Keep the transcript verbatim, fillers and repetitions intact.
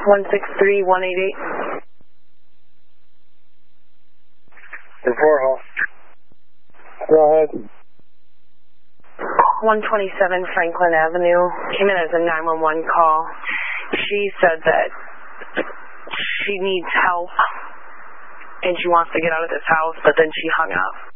one six three one eight eight. Report, hall. Go ahead. one twenty-seven Franklin Avenue. Came in as a nine one one call. She said that she needs help and she wants to get out of this house, but then she hung up.